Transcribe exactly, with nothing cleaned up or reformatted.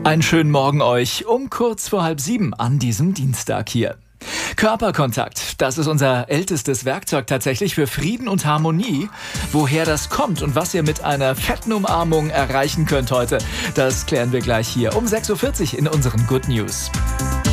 Einen schönen Morgen euch um kurz vor halb sieben an diesem Dienstag hier. Körperkontakt, das ist unser ältestes Werkzeug tatsächlich für Frieden und Harmonie. Woher das kommt und was ihr mit einer fetten Umarmung erreichen könnt heute, das klären wir gleich hier um sechs Uhr vierzig in unseren Good News.